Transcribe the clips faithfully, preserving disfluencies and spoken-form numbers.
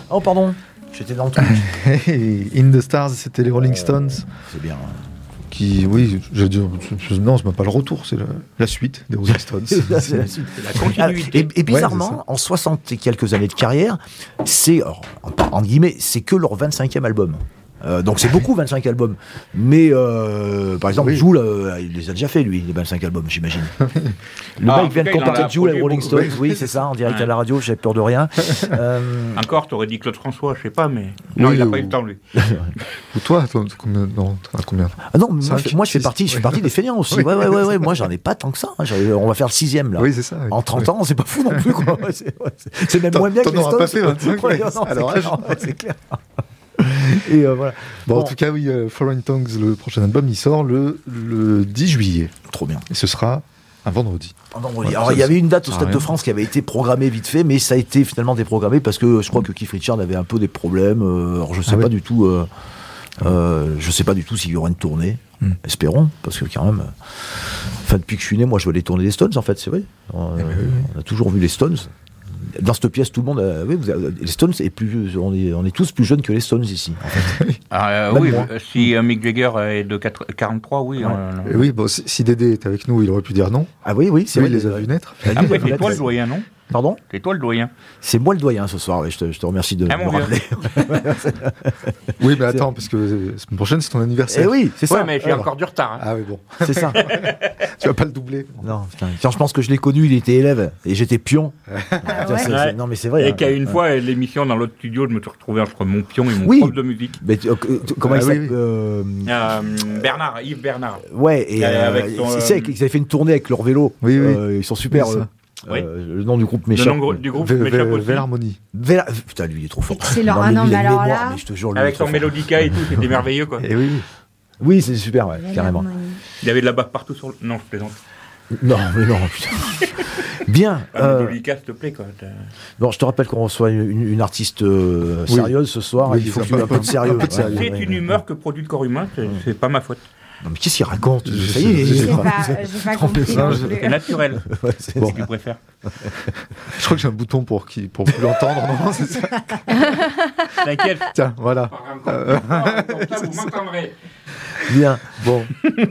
Oh, pardon, j'étais dans le truc. In the Stars, c'était les Rolling Stones. Euh, c'est bien. Qui, oui, je veux dire, non, c'est même pas le retour, c'est la, la suite des Rolling Stones. c'est la, c'est la, c'est la continuité. Et, et bizarrement, ouais, en soixante et quelques années de carrière, c'est, alors, en, en guillemets, c'est que leur vingt-cinquième album. Euh, donc c'est beaucoup vingt-cinq albums, mais euh, par exemple oui. Joule euh, il les a déjà fait lui les vingt-cinq albums j'imagine. Le ah, mec vient de comparer Joule et Rolling Stones, oui c'est ça en direct ouais. à la radio, j'avais peur de rien. euh... Encore t'aurais dit Claude François, je sais pas mais non oui, il a ou... pas eu le temps lui. Ou toi, toi combien, non, combien ah non moi, moi je fais partie, je fais partie des feignants aussi. Ouais ouais ouais ouais, moi j'en ai pas tant que ça. On va faire le sixième là. Oui c'est ça. Oui. En trente ans c'est pas fou non plus quoi. C'est, c'est même moins bien que les Stones. T'en auras pas fait vingt-cinq alors c'est clair. Et euh, voilà. Bon, bon, en tout cas, oui, euh, Foreign Tongues, le prochain album, il sort le, le dix juillet. Trop bien. Et ce sera un vendredi. Un vendredi. Alors, il y avait une date au Stade de France qui avait été programmée vite fait, mais ça a été finalement déprogrammé parce que je crois que Keith Richards avait un peu des problèmes. Euh, alors, je sais ah, pas ouais. du tout. Euh, euh, je sais pas du tout s'il y aura une tournée. Mm. Espérons, parce que quand même. Enfin, depuis que je suis né, moi, je vois les tournées des Stones, en fait, c'est vrai. Euh, eh ben, oui. On a toujours vu les Stones. Dans cette pièce, tout le monde, a, oui, vous avez, les Stones, est plus, on, est, on est tous plus jeunes que les Stones ici. En fait. Ah, euh, oui, moi. si euh, Mick Jagger est de quarante-trois, oui. Ouais. Euh, oui, bon, si, si Dédé est avec nous, il aurait pu dire non. Ah oui, oui, c'est oui, vrai. Il les a vus naître. Ah, ouais, c'est toi le doyen, non ? Pardon ? C'est toi le doyen. C'est moi le doyen ce soir, oui, je, te, je te remercie de ah, me rappeler. Oui, mais attends, parce que la semaine prochaine, c'est ton anniversaire. Eh oui, c'est ça. Ouais, mais j'ai Alors. encore du retard. Hein. Ah oui, bon. C'est ça. Tu vas pas le doubler. Non, putain. Quand je pense que je l'ai connu, il était élève et j'étais pion. Ah, ouais. c'est, c'est, non, mais c'est vrai. Et hein. qu'à une ouais. fois, l'émission dans l'autre studio, je me suis retrouvé entre mon pion et mon oui. prof de musique. Mais tu, euh, comment ah, il s'appelle oui, oui. euh... euh, Bernard, Yves Bernard. Ouais, et euh, avec ton, tu sais, euh... ils avaient fait une tournée avec leur vélo. Oui, oui. Euh, ils sont super. Oui, Oui. Euh, le nom du groupe m'échappe. Le nom du groupe m'échappe aussi. Vélarmonie. Véla... Putain, lui, il est trop fort. Excellent. Ah non, mais alors mémoire, là... mais je te jure, lui, avec son mélodica et tout, c'était merveilleux, quoi. Et oui. Oui, c'est super, ouais, carrément. Il y avait de la baffe partout sur le... Non, je plaisante. Non, mais non, putain. Bien. Ah, euh... mélodica, s'il te plaît, quoi. Bon, je te rappelle qu'on reçoit une, une artiste euh, oui. sérieuse ce soir. Oui, il faut que tu aies un peu de sérieux. Ouais, c'est ouais, une ouais, humeur ouais. que produit le corps humain, c'est, c'est pas ma faute. Non, mais qu'est-ce qu'il raconte ? Ça y est, j'ai pas, pas compris. C'est naturel. Ouais, c'est bon. Ce que tu préfères. Je crois que j'ai un bouton pour, qui, pour plus l'entendre. Non, c'est ça. T'inquiète. Tiens, voilà. Euh... Vous m'entendrez. Bien. Bon.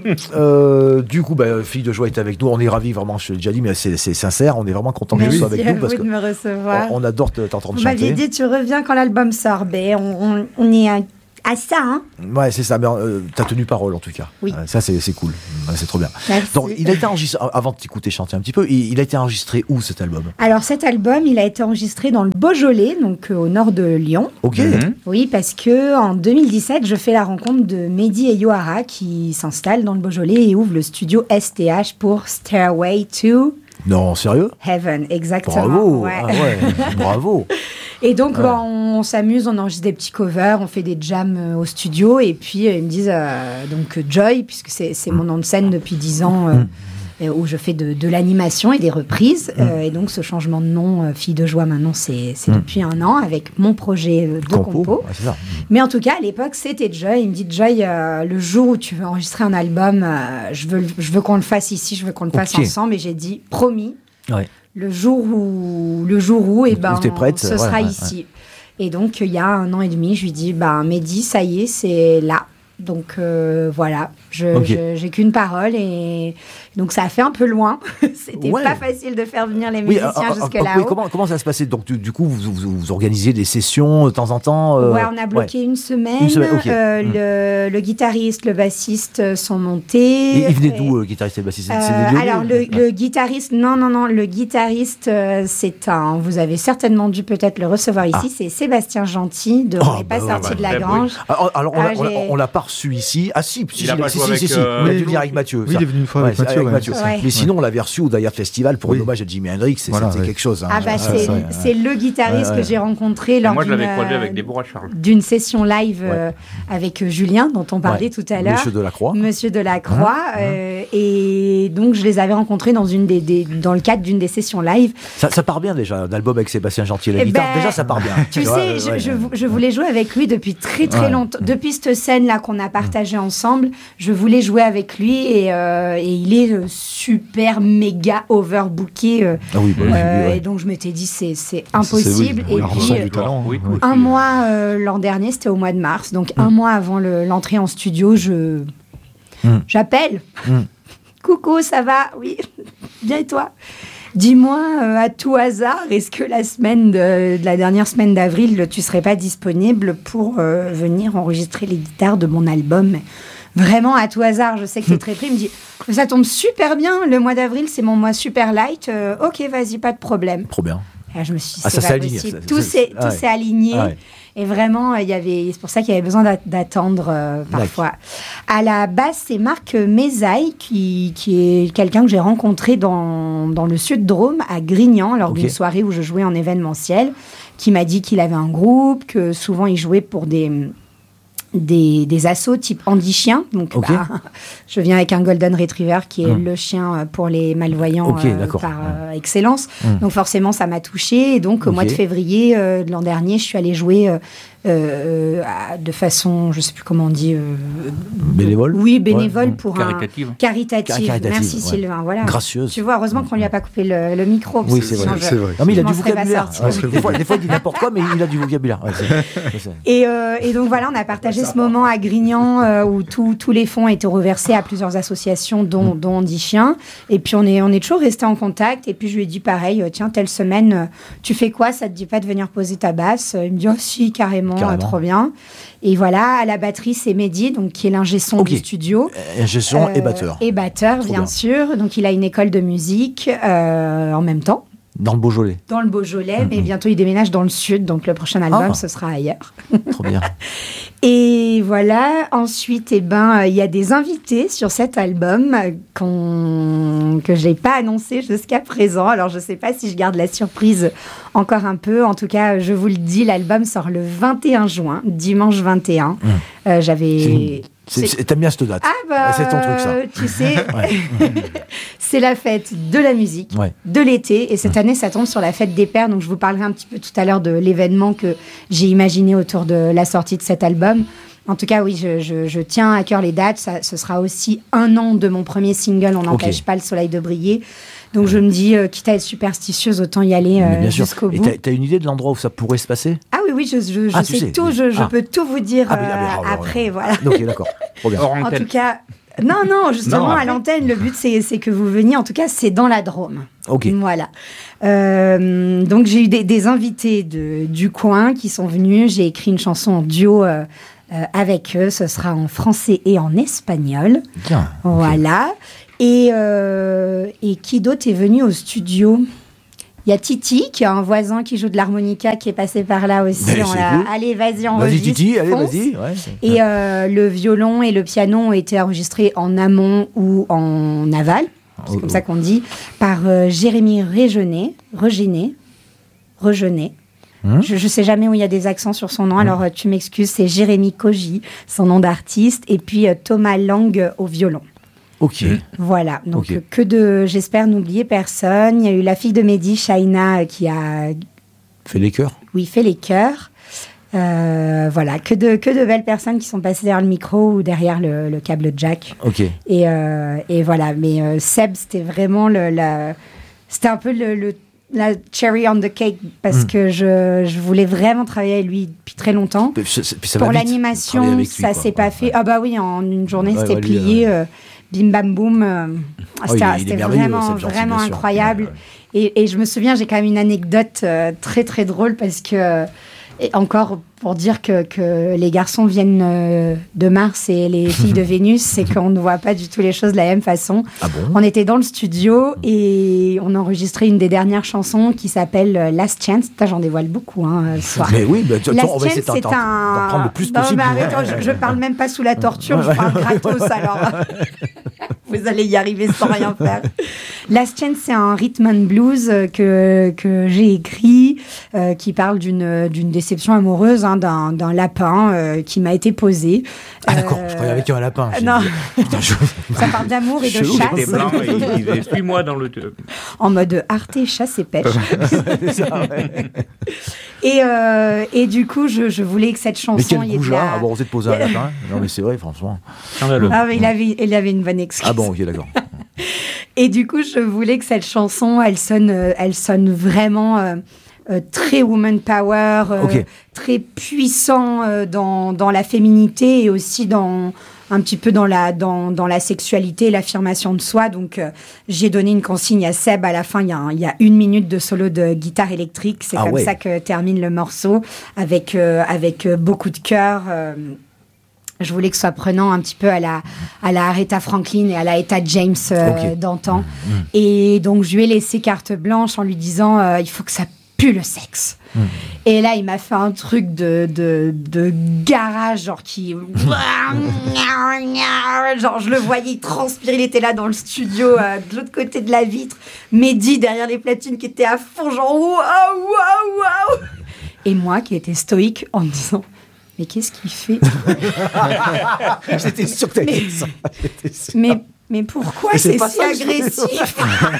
euh, du coup, bah, Fille de Joie est avec nous. On est ravis, vraiment. Je l'ai déjà dit, mais c'est, c'est sincère. On est vraiment content que tu sois avec nous parce que de me recevoir. On, on adore t'entendre Vous chanter. Vous m'aviez dit, tu reviens quand l'album sort. Ben, on, on, on est un à ça, hein. Ouais, c'est ça. Mais euh, t'as tenu parole, en tout cas. Oui. Euh, ça, c'est, c'est cool. Ouais, c'est trop bien. Merci. Donc, il a été enregistré, avant de t'écouter chanter un petit peu, il, il a été enregistré où, cet album ? Alors, cet album, il a été enregistré dans le Beaujolais, donc euh, au nord de Lyon. Ok. Mm-hmm. Oui, parce que en deux mille dix-sept, je fais la rencontre de Mehdi et Yohara qui s'installent dans le Beaujolais et ouvrent le studio S T H pour Stairway to... Non, sérieux ? Heaven, exactement. Bravo. Ouais. Ah ouais, bravo. Et donc, ouais. bah, on, on s'amuse, on enregistre des petits covers, on fait des jams euh, au studio. Et puis, euh, ils me disent, euh, donc Joy, puisque c'est, c'est mon nom de scène depuis dix ans, euh, mm. où je fais de, de l'animation et des reprises. Mm. Euh, et donc, ce changement de nom, euh, Fille de Joie, maintenant, c'est, c'est mm. depuis un an, avec mon projet de compo. compo. Ouais, c'est ça. Mais en tout cas, à l'époque, c'était Joy. Il me dit, Joy, euh, le jour où tu veux enregistrer un album, euh, je, veux, je veux qu'on le fasse ici, je veux qu'on le fasse okay. ensemble. Et j'ai dit, promis. Ouais. Le jour où, le jour où, et ben, prête, ce ouais, sera ouais, ici. Ouais. Et donc, il y a un an et demi, je lui dis, ben, Mehdi, ça y est, c'est là. Donc, euh, voilà, je, okay. je, j'ai qu'une parole. Et donc, ça a fait un peu loin. C'était ouais. pas facile de faire venir les musiciens oui, jusque euh, là-haut. Oui, comment, comment ça se passait ? Donc, du, du coup, vous, vous, vous organisez des sessions de temps en temps euh... Ouais, on a bloqué ouais. une semaine. Une semaine okay. euh, mmh. le, le guitariste, le bassiste sont montés. Et il venait d'où, le guitariste et le bassiste ? euh, c'est des Alors, le, le guitariste, non, non, non, le guitariste, euh, c'est un, vous avez certainement dû peut-être le recevoir ici, ah. c'est Sébastien Gentil, de On n'est pas bah, sorti bah, de la Grange. Oui. Alors, alors, on, ah, on, l'a, on l'a pas reçu ici. Ah, si, si, il a si, pas si, joué si, avec, si, si. euh, Il a dû venir avec Mathieu. Oui, il est venu une fois avec Mathieu. Avec Mathieu. Ouais. Mais sinon, on l'avait reçu au Dayat Festival pour un hommage à Jimi Hendrix. Voilà, c'était quelque chose. Ah, bah, c'est, c'est le guitariste que j'ai rencontré lors Moi, je d'une, l'avais croisé avec Déborah Charles. d'une session live euh, avec Julien, dont on parlait tout à l'heure. Monsieur Delacroix. Monsieur Delacroix. Euh, et donc, je les avais rencontrés dans, une des, des, dans le cadre d'une des sessions live. Ça, ça part bien déjà, un album avec Sébastien Gentil et la guitare. Ben, déjà, ça part bien. Tu sais, je, je, je voulais jouer avec lui depuis très très oh, longtemps. Ouais. Depuis cette scène-là qu'on qu'on a partagé ensemble, je voulais jouer avec lui et, euh, et il est euh, super méga overbooké. Euh, ah oui, bah, oui, euh, oui, ouais. Et donc je m'étais dit c'est, c'est impossible. C'est, oui, et oui, puis, du talent, oui, oui. un mois euh, l'an dernier, c'était au mois de mars, donc mm. un mois avant le, l'entrée en studio, je mm. j'appelle. Mm. Coucou, ça va? Oui, bien et toi? Dis-moi, euh, à tout hasard, est-ce que la semaine de, de la dernière semaine d'avril, tu serais pas disponible pour euh, venir enregistrer les guitares de mon album? Vraiment à tout hasard, je sais que c'est très pris. Il me dit, ça tombe super bien, le mois d'avril, c'est mon mois super light. Euh, ok, vas-y, pas de problème. Trop bien. Et là, je me suis dit, ah, c'est ça pas s'aligne, possible. ça, tout ça, s'est, ah, tout ouais. s'est aligné. Ah, ouais. Et vraiment, il y avait, c'est pour ça qu'il y avait besoin d'attendre euh, parfois. À la base, c'est Marc Mézaille, qui, qui est quelqu'un que j'ai rencontré dans, dans le Sud-Drôme, à Grignan, lors okay. d'une soirée où je jouais en événementiel, qui m'a dit qu'il avait un groupe, que souvent il jouait pour des... Des, des assos type Andy Chien. Donc, okay. bah, je viens avec un Golden Retriever qui est mmh. le chien pour les malvoyants okay, euh, par euh, excellence. Mmh. Donc, forcément, ça m'a touchée. Et donc, okay. au mois de février euh, de l'an dernier, je suis allée jouer euh, euh, de façon, je ne sais plus comment on dit. Euh, bénévole Oui, bénévole ouais. pour caritative. un... Caritative. Caritative. Merci, ouais. Sylvain. Voilà. Gracieuse. Tu vois, heureusement qu'on ne lui a pas coupé le, le micro. Oui, c'est vrai. Je, c'est vrai. Non, mais il a du vocabulaire. Ouais, des, fois, des fois, il dit n'importe quoi, mais il a du vocabulaire. Ouais, c'est, c'est et, euh, et donc, voilà, on a partagé ce moment à Grignan euh, où tous les fonds étaient reversés à plusieurs associations, dont, mmh. dont Andy Chien. Et puis, on est, on est toujours restés en contact. Et puis, je lui ai dit pareil, tiens, telle semaine, tu fais quoi? Ça te dit pas de venir poser ta basse? Il me dit, oh si, carrément, carrément. Trop bien. Et voilà, à la batterie, c'est Mehdi, donc, qui est l'ingé son okay. du studio. Ingé son euh, et batteur. Et batteur, bien, bien sûr. Donc, il a une école de musique euh, en même temps. Dans le Beaujolais. Dans le Beaujolais, mm-hmm. mais bientôt il déménage dans le sud, donc le prochain album, ah. ce sera ailleurs. Trop bien. Et voilà, ensuite, eh ben, il y a des invités sur cet album qu'on... que je n'ai pas annoncé jusqu'à présent. Alors, je ne sais pas si je garde la surprise encore un peu. En tout cas, je vous le dis, l'album sort le vingt et un juin, dimanche vingt et un. Mm. Euh, j'avais... C'est, c'est, t'aimes bien cette date. Ah bah, c'est ton truc, ça. Tu sais, c'est la fête de la musique, ouais. de l'été. Et cette ouais. année, ça tombe sur la fête des pères. Donc, je vous parlerai un petit peu tout à l'heure de l'événement que j'ai imaginé autour de la sortie de cet album. En tout cas, oui, je, je, je tiens à cœur les dates. Ça, ce sera aussi un an de mon premier single, On n'empêche okay. pas le soleil de briller. Donc, je me dis, euh, quitte à être superstitieuse, autant y aller euh, jusqu'au bout. Et t'as, t'as une idée de l'endroit où ça pourrait se passer? Ah oui, oui, je, je, ah, je sais sais. tout. Je, je ah. peux tout vous dire ah, euh, ah, ah, après, voilà. Ok, d'accord. Trop bien. En tout cas... Non, non, justement, non, à l'antenne, le but, c'est, c'est que vous veniez. En tout cas, c'est dans la Drôme. OK. Voilà. Euh, donc, j'ai eu des, des invités de, du coin qui sont venus. J'ai écrit une chanson en duo euh, euh, avec eux. Ce sera en français et en espagnol. Bien. Voilà. Okay. Et, euh, et qui d'autre est venu au studio? Il y a Titi, qui a un voisin qui joue de l'harmonica, qui est passé par là aussi. Ben, on l'a... Allez, vas-y, enregistre. Vas-y, Titi, allez, fonce. vas-y. Ouais, et euh, le violon et le piano ont été enregistrés en amont ou en aval, c'est oh, comme oh. ça qu'on dit, par euh, Jérémy Régenet, Regenet, Regenet. Hum? Je ne sais jamais où il y a des accents sur son nom, hum. alors euh, tu m'excuses, c'est Jérémy Koji, son nom d'artiste, et puis euh, Thomas Lang au violon. Ok. Voilà. Donc, okay. que de... J'espère n'oublier personne. Il y a eu la fille de Mehdi, Shaina, qui a... Fait les chœurs. Oui, fait les chœurs. Euh, voilà. Que de, que de belles personnes qui sont passées derrière le micro ou derrière le, le câble jack. Ok. Et, euh, et voilà. Mais euh, Seb, c'était vraiment le... La... C'était un peu le... le la cherry on the cake, parce mmh. que je, je voulais vraiment travailler avec lui depuis très longtemps. Puis ça, puis ça Pour vite, l'animation, lui, ça quoi. s'est pas ouais, fait. Ouais. Ah bah oui, en une journée, ouais, c'était ouais, plié. Lui, euh, bim bam boum. Euh, oh, c'était il, c'était il vraiment, gentil, vraiment incroyable. Ouais, ouais. Et, et je me souviens, j'ai quand même une anecdote euh, très très drôle parce que, et encore pour dire que, que les garçons viennent euh, de Mars et les filles de Vénus, c'est qu'on ne voit pas du tout les choses de la même façon. Ah bon? On était dans le studio et on a enregistré une des dernières chansons qui s'appelle euh, Last Chance. Putain, j'en dévoile beaucoup hein, ce soir. Mais oui, bah, Last on va essayer Chance, c'est d'en, un... d'en prendre le plus non, possible. Mais arrête, je, je parle même pas sous la torture, je parle gratos alors. Vous allez y arriver sans rien faire. Last Chance, c'est un rhythm and blues que, que j'ai écrit, euh, qui parle d'une, d'une déception amoureuse, hein, d'un, d'un lapin euh, qui m'a été posé. Ah d'accord, euh... je croyais avec un lapin. Non, putain, je... ça parle d'amour et de Chelou, chasse. Il était blanc et il disait, suis-moi dans le... En mode Arte, chasse et pêche. C'est ça, ouais. Et, euh, et du coup, je, je voulais que cette chanson... Mais quel il y ait de goujat, la- avoir osé te poser un lapin. Non mais c'est vrai, franchement. Scandaleux. Ah, mais il avait, il avait une bonne excuse. Ah bon, ok, d'accord. Et du coup, je voulais que cette chanson, elle sonne, euh, elle sonne vraiment euh, euh, très woman power, euh, Ok. très puissant euh, dans, dans la féminité et aussi dans un petit peu dans la, dans, dans la sexualité, l'affirmation de soi. Donc, euh, j'ai donné une consigne à Seb. À la fin, il y a, un- il y a une minute de solo de guitare électrique. C'est Ah comme ouais. ça que termine le morceau, avec, euh, avec euh, beaucoup de cœur. euh, Je voulais que ce soit prenant un petit peu à la, à la Aretha Franklin et à la Etta James euh, Ok. d'antan. Et donc, je lui ai laissé carte blanche en lui disant euh, il faut que ça pue le sexe. Et là, il m'a fait un truc de, de, de garage, genre qui. Genre, je le voyais, il transpirait, il était là dans le studio, euh, de l'autre côté de la vitre. Mehdi derrière les platines qui était à fond, genre waouh, waouh, waouh. Et moi qui étais stoïque en me disant mais qu'est-ce qu'il fait? J'étais sûr que t'allais Mais- dire ça. J'étais sûr. mais, mais pourquoi Mais c'est c'est pas si ça que je voulais agressif?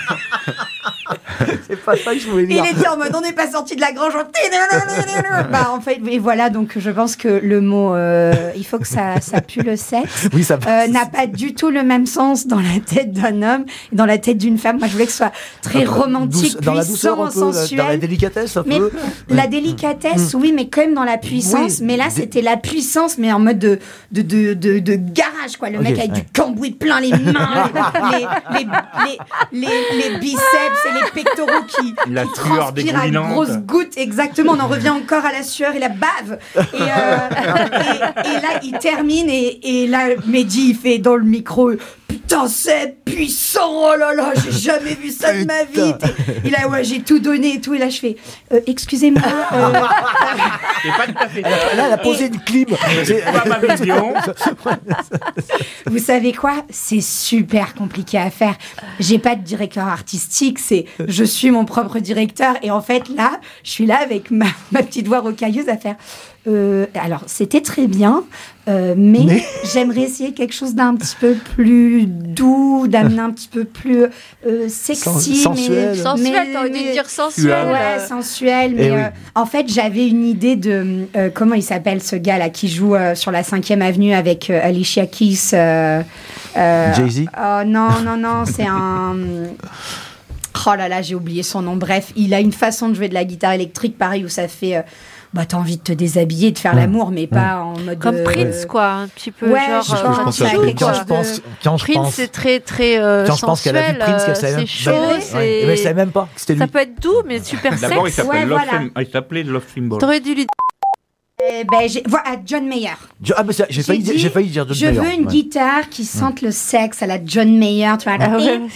C'est pas ça que je voulais Il dire. était en mode on n'est pas sorti de la grange. on- Bah, en fait, et voilà, donc je pense que le mot euh, il faut que ça, ça pue le sexe Oui, ça euh, passe. n'a pas du tout le même sens dans la tête d'un homme et dans la tête d'une femme. Moi, je voulais que ce soit très romantique, Douce- dans la douceur puissant, un peu, sensuel. dans la délicatesse un Mais peu. la délicatesse, oui, mais quand même dans la puissance. Oui, mais là, dé- c'était la puissance, mais en mode de, de, de, de, de garage, quoi. Le Ok, mec avec ouais. du cambouis plein les mains, les, les, les, les, les biceps et les pectoraux qui, La qui sueur transpirent à dégoulinante. grosses gouttes. Exactement, on en revient encore à la sueur et la bave. Et, euh, et, et là, il termine et, et là, Mehdi, il fait dans le micro... Putain, c'est puissant, oh là là, j'ai jamais vu ça de ma vie. Et, et là, ouais, j'ai tout donné et tout. Et là, je fais, euh, excusez-moi. euh, C'est pas tout à fait. Là, elle a posé Et- une clim. C'est- Pas ma vision. Vous savez quoi? C'est super compliqué à faire. J'ai pas de directeur artistique, c'est je suis mon propre directeur. Et en fait, là, je suis là avec ma, ma petite voix rocailleuse à faire. Euh, alors, c'était très bien, euh, mais, Mais- j'aimerais essayer quelque chose d'un petit peu plus doux, d'amener un petit peu plus euh, sexy, Sen- sensuel. mais Sensuel, t'aurais dû mais- dire sensuel. Ouais, euh. sensuel. Mais Eh oui. euh, en fait, j'avais une idée de euh, comment il s'appelle ce gars là qui joue euh, sur la cinquième avenue avec euh, Alicia Keys. euh, euh, Jay-Z. Oh non, non, non, c'est un. Oh là là, j'ai oublié son nom. Bref, il a une façon de jouer de la guitare électrique, pareil, où ça fait. euh, Bah, t'as envie de te déshabiller, de faire l'amour, mais pas en mode. Comme euh, Prince, quoi, un petit peu Ouais, genre. je euh, pense quand à il Prince. joue, Quand quoi. je pense, quand je Prince, pense, c'est très, très euh, quand je pense qu'elle a vu sensuel, Prince, qu'elle euh, savait c'est même- chaud, Ouais. c'est... Mais elle savait même pas que c'était lui. Ça peut être doux, mais super D'abord, il sexe. s'appelle Ouais, Love voilà. Sym- il s'appelait Love Symbol. T'aurais dû lui Eh ben, j'ai- voilà, John Mayer. Jo- Ah, mais ça, j'ai failli, dit, dire- j'ai failli dire John Je Mayer. veux une Ouais. guitare qui sente le sexe à la John Mayer, tu vois. Ah ouais.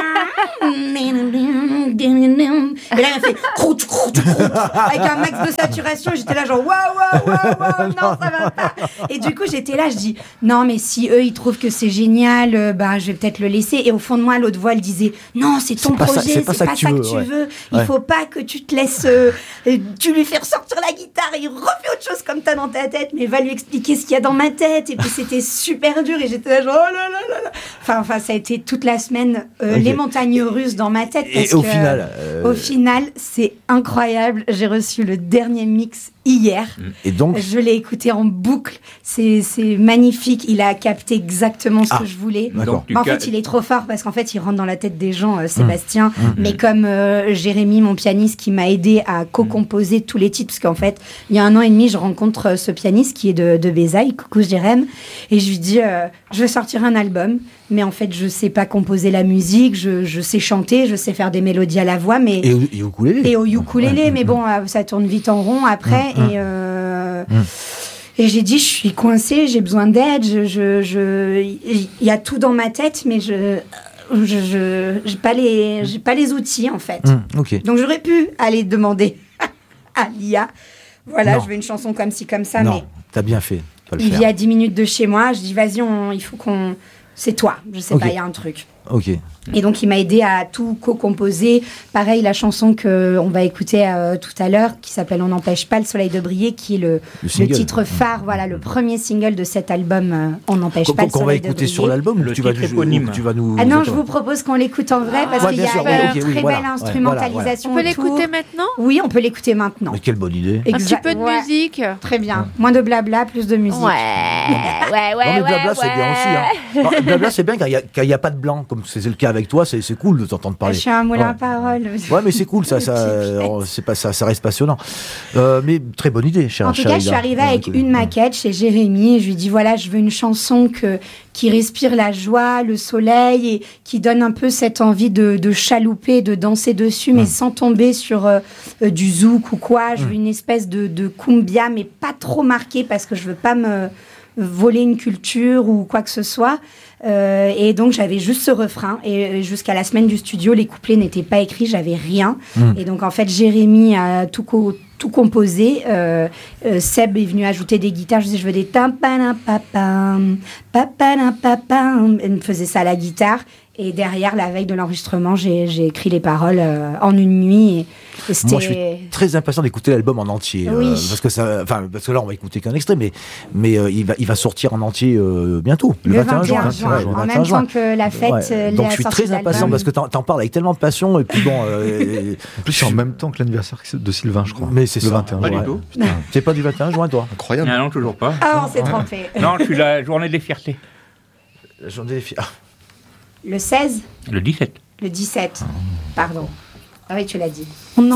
Et là, elle fait croûte, croûte, croûte, avec un max de saturation. J'étais là, genre, waouh, waouh, waouh, waouh, non, ça va pas. Et du coup, j'étais là, je dis, non, mais si eux, ils trouvent que c'est génial, euh, bah, je vais peut-être le laisser. Et au fond de moi, l'autre voix, elle disait, non, c'est ton C'est pas ça- projet, c'est pas ça que tu veux, ouais. veux. Il Ouais. faut pas que tu te laisses, euh, euh, tu lui fais ressortir la guitare et il refait autre chose comme t'as dans ta tête, mais va lui expliquer ce qu'il y a dans ma tête. Et puis c'était super dur et j'étais là genre, oh là là là là. Enfin, enfin, ça a été toute la semaine euh, Ok. les montagnes russes dans ma tête. Et parce au que, final, euh, au final, c'est incroyable. J'ai reçu le dernier mix hier. et donc, Je l'ai écouté en boucle. C'est c'est magnifique. Il a capté exactement ce Ah. que je voulais. D'accord. Donc, tu En ca- fait, il est trop fort parce qu'en fait, il rentre dans la tête des gens, euh, Sébastien. Mmh. Mais comme euh, Jérémy, mon pianiste, qui m'a aidé à co-composer tous les titres, parce qu'en fait, il y a un an et demi, je rencontre euh, ce pianiste qui est de, de Bézaï, coucou Jérém, et je lui dis, euh, je vais sortir un album, mais en fait, je sais pas composer la musique, je, je sais chanter, je sais faire des mélodies à la voix, mais et, au- et au ukulélé. et au ukulélé, mais bon, euh, ça tourne vite en rond après. Et, euh, et j'ai dit, je suis coincée, j'ai besoin d'aide. Je, je, je, il y a tout dans ma tête, mais je, je, je, j'ai pas les, j'ai pas les outils en fait. Hum, ok. Donc j'aurais pu aller demander à l'I A. Voilà, Non. je veux une chanson comme ci comme ça, Non, mais t'as bien fait. de Pas le il faire. vit à dix minutes de chez moi. Je dis, vas-y, on- il faut qu'on, c'est toi. Je sais Ok. pas, il y a un truc. Ok. Et donc, il m'a aidé à tout co-composer. Pareil, la chanson qu'on va écouter euh, tout à l'heure, qui s'appelle On n'empêche pas le soleil de briller, qui est le, Le le, single. titre phare, voilà, le premier single de cet album, euh, On n'empêche Qu'on pas le qu'on va soleil de écouter briller. sur l'album ou Le tu vas, titre du- éponyme. ou tu vas nous... Ah non, nous- je vous propose qu'on l'écoute en vrai, parce Ouais, qu'il y bien a sûr, une ouais, ok, oui, très voilà. belle Ouais, instrumentalisation On peut autour. l'écouter maintenant? Oui, on peut l'écouter maintenant. Mais quelle bonne idée. Un petit Exact- peu de ouais. musique. Très bien. Moins de blabla, plus de musique. Ouais, ouais, ouais. Non mais blabla ouais, c'est bien ouais. aussi. Hein. Non, blabla c'est bien quand il n'y a, a pas de blanc, comme c'est le cas avec toi, c'est c'est cool de t'entendre Je parler. suis un moulin Ouais. à parole. Ouais, mais c'est cool, ça, ça, Pipette. euh, c'est pas, ça, ça reste passionnant. Euh, mais très bonne idée, cher. En tout cher cas, je suis Ida. arrivée Ouais, avec cool. une maquette chez Jérémy et je lui ai dit voilà, je veux une chanson que, qui respire la joie, le soleil et qui donne un peu cette envie de, de chalouper, de danser dessus, mais Mm. sans tomber sur euh, euh, du zouk ou quoi. Je Mm. veux une espèce de, de cumbia, mais pas trop marquée parce que je veux pas me voler une culture ou quoi que ce soit. Euh, et donc j'avais juste ce refrain et euh, jusqu'à la semaine du studio les couplets n'étaient pas écrits, j'avais rien. Mm. Et donc en fait Jérémy a tout, co- tout composé. Euh, euh, Seb est venu ajouter des guitares, je disais je veux des tampana papam papana papam. Il me faisait ça à la guitare. Et derrière, la veille de l'enregistrement, j'ai j'ai écrit les paroles euh, en une nuit. Et, et c'était... Moi, je suis très impatient d'écouter l'album en entier, Oui. euh, parce que ça, enfin, parce que là, on va écouter qu'un extrait, mais, mais euh, il va, il va sortir en entier euh, bientôt, le, le vingt et un juin. vingt et un juin, Ouais, le en vingt et un même juin. temps que la fête. Ouais. euh, Donc la je suis sortie très de impatient l'album. parce que t'en, t'en parles avec tellement de passion et puis bon, euh, En plus, c'est en même temps que l'anniversaire de Sylvain, je crois. mais c'est le ça. vingt et un Pas juin. du tout. C'est pas du vingt et un juin, toi? Incroyable. Non, non, toujours pas. Ah, on s'est trompé. Non, je suis la journée des fiertés. La journée des filles. Ah. Le seize, Le dix-sept. le dix-sept, pardon. Ah oui, tu l'as dit.